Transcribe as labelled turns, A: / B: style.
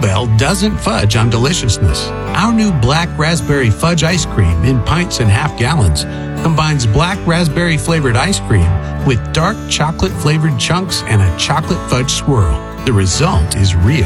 A: Bell doesn't fudge on deliciousness. Our new black raspberry fudge ice cream in pints and half gallons combines black raspberry flavored ice cream with dark chocolate flavored chunks and a chocolate fudge swirl. The result is real